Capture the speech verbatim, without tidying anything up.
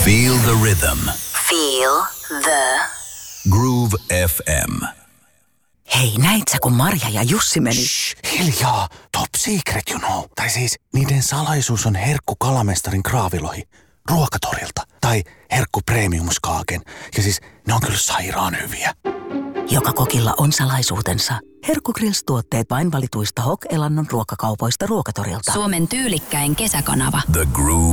Feel the rhythm. Feel the Groove F M. Hei, näit sä, kun Marja ja Jussi meni? Shh, hiljaa. Top secret, you know. Tai siis, niiden salaisuus on herkku kalamestarin kraavilohi ruokatorilta. Tai herkku premiumskaaken. Ja siis, ne on kyllä sairaan hyviä. Joka kokilla on salaisuutensa. Herkku Grills-tuotteet vain valituista Hok-elannon ruokakaupoista ruokatorilta. Suomen tyylikkäin kesäkanava. The Groove